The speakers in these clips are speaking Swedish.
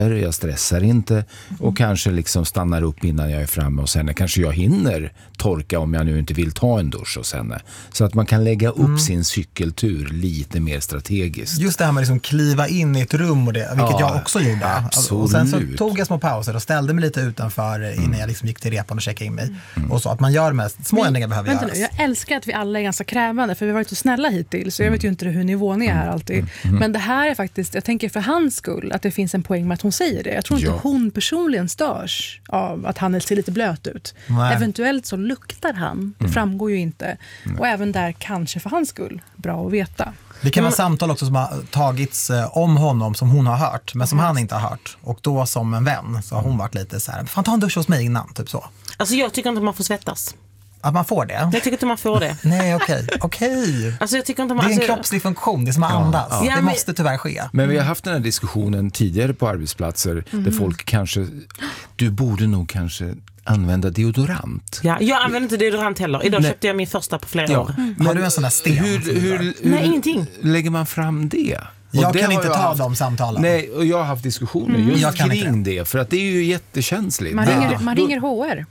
jag stressar inte och kanske liksom stannar upp innan jag är framme och sen kanske jag hinner torka om jag nu inte vill ta en dusch och sen. Så att man kan lägga upp sin cykeltur lite mer strategiskt. Just det här med liksom kliva in i ett rum och det, vilket jag också gjorde. Absolut. Och sen så tog jag små pauser och ställde mig lite utanför innan jag liksom gick till repan och checkade in mig. Och så att man gör de här små ändringar behöver göras. Jag älskar att vi alla är ganska krävande, för vi har varit så snälla hittills, så jag vet ju inte hur nivån är här alltid. Men det här är faktiskt, jag tänker för hans skull, att det finns en poäng med att hon säger det. Jag tror inte hon personligen störs av att han ser lite blöt ut. Nej. Eventuellt så luktar han, det framgår ju inte. Och även där kanske för hans skull, bra att veta. Det kan vara samtal också som har tagits om honom som hon har hört, men som han inte har hört. Och då som en vän så har hon varit lite så här, fan ta en dusch hos mig innan, typ så. Alltså jag tycker inte att man får svettas. Att man får det? Jag tycker inte man får det. Nej, okej. Alltså jag tycker inte man, det är en kroppslig funktion, det är som att andas. Ja, det måste tyvärr ske. Men vi har haft den här diskussionen tidigare på arbetsplatser där folk kanske, du borde nog kanske använda deodorant. Ja, jag använder inte deodorant heller. Idag köpte jag min första på flera år. Har du en sån här sten? Hur Nej, ingenting. Lägger man fram det? Jag kan inte ta de samtalen. Nej, och jag har haft diskussioner just kring det. För att det är ju jättekänsligt. Man ringer HR.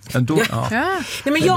Nej, men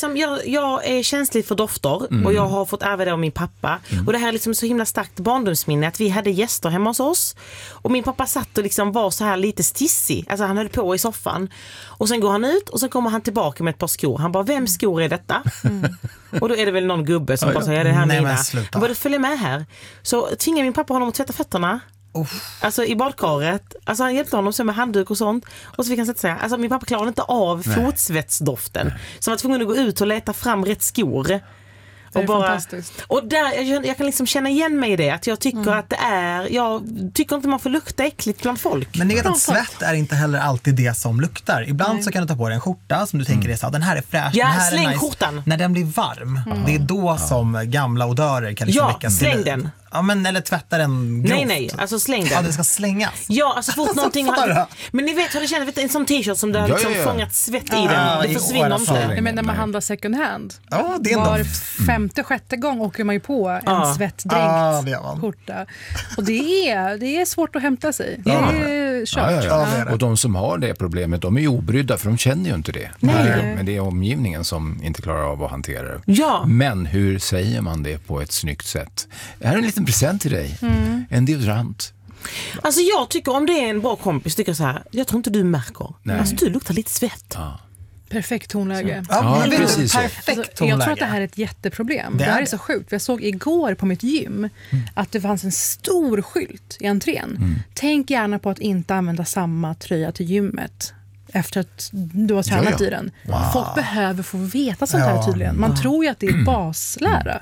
jag är känslig för dofter. Och jag har fått ärva det av min pappa. Och det här är liksom så himla starkt barndomsminne. Att vi hade gäster hemma hos oss. Och min pappa satt och liksom var så här lite stissig. Alltså han höll på i soffan. Och sen går han ut och så kommer han tillbaka med ett par skor. Han bara, vem skor är detta? Och då är det väl någon gubbe som bara säger, det här mina. Han bara, följ med här. Så tvingar min pappa honom att tvätta fötterna. Alltså i badkaret. Alltså han hjälpte honom så med handduk och sånt. Och så fick han sätta sig. Alltså min pappa klarade inte av fotsvetsdoften. Så han var tvungen att gå ut och leta fram rätt skor. Det är fantastiskt. Och där, jag kan liksom känna igen mig i det. Att jag tycker att det är... Jag tycker inte man får lukta äckligt bland folk. Men ni vet att svett är inte heller alltid det som luktar. Ibland så kan du ta på dig en skjorta som du tänker är så här, den här är fräsch. Ja, den här släng är nice. skjortan. När den blir varm, det är då som gamla odörer kan liksom väckas till. Släng den. Ja, men eller tvätta den grovt. Nej, alltså släng den. Ja, den ska slängas. Ja, alltså fort någonting har... Men ni vet hur det känns, en sån t-shirt som det har liksom fångat svett i den. Det försvinner inte. Men när man handlar second hand. Ja, det är var femte, sjätte gång åker man ju på en svettdränkt skjorta. Och det är svårt att hämta sig. Det är kört. Och de som har det problemet, de är ju obrydda för de känner ju inte det. Men det är omgivningen som inte klarar av att hantera det. Ja. Men hur säger man det på ett snyggt sätt? Det här är en liten present till dig. En deodorant. Alltså jag tycker om det är en bra kompis, tycker jag så här, jag tror inte du märker. Nej. Alltså du luktar lite svett. Perfekt tonläge. Precis. Perfekt tonläge. Jag tror att det här är ett jätteproblem. Det här är så sjukt. Jag såg igår på mitt gym att det fanns en stor skylt i entrén. Tänk gärna på att inte använda samma tröja till gymmet efter att du har tränat i den. Folk behöver få veta sånt här tydligen. Man tror ju att det är baslära.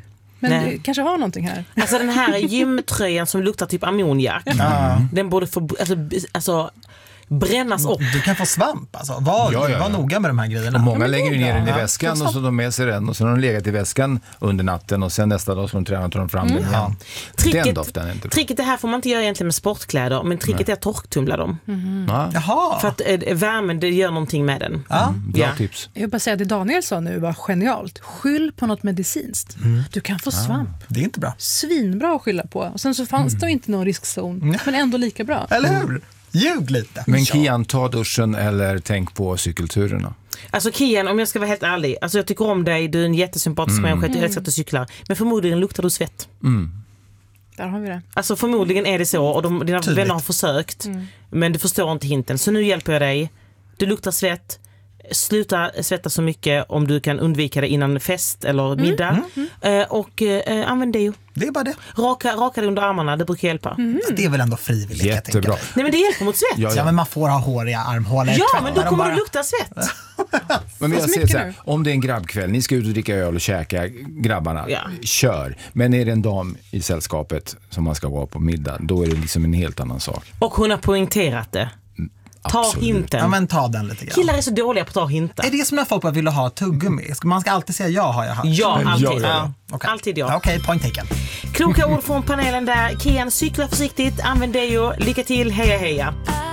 Men du kanske har någonting här. Alltså den här gymtröjan som luktar typ ammoniak. Den borde få alltså brännas upp. Du kan få svamp alltså. Var noga med de här grejerna. Och många lägger ju ner den i väskan och så de med sig den och så har de legat i väskan under natten och sen nästa dag så de tränar tar de fram den igen. Den doften är inte bra. Tricket det här får man inte göra egentligen med sportkläder, men tricket är att torktumla dem. Jaha. För att värmen, det gör någonting med den. Bra tips. Jag vill bara säga att det Daniel sa nu var genialt. Skyll på något medicinskt. Du kan få svamp. Det är inte bra. Svinbra att skylla på. Och sen så fanns det inte någon riskzon. Men ändå lika bra. Eller hur? Ljug lite. Men Kian, ta duschen eller tänk på cykelturerna. Alltså Kian, om jag ska vara helt ärlig, alltså jag tycker om dig, du är en jättesympatisk människa, jag älskar att du cyklar, men förmodligen luktar du svett. Där har vi det. Alltså förmodligen är det så, och dina vänner har försökt, men du förstår inte hinten. Så nu hjälper jag dig. Du luktar svett. Sluta svettas så mycket om du kan undvika det innan fest eller middag. Och använd deo. Det är bara det. Raka det under armarna, det brukar hjälpa. Det är väl ändå frivilligt. Jättebra. Nej, men det hjälper mot svett. Ja, men man får ha håriga armhålor. Ja, men då kommer det lukta svett. Men jag säger så här, om det är en grabbkväll, ni ska ut och dricka öl och käka, grabbarna, kör. Men är det en dam i sällskapet som man ska gå på middag, då är det liksom en helt annan sak. Och hon har poängterat det. Ta hinten. Ja, men ta den lite grann. Killar är så dåliga på att ta hinten. Är det som när folk bara vill ha tuggummi? Man ska alltid säga ja, har jag hört. Ja, alltid. Okay. Alltid ja. Okej, point taken. Kloka ord från panelen där. Kian, cykla försiktigt, använd deo. Lycka till, heja heja.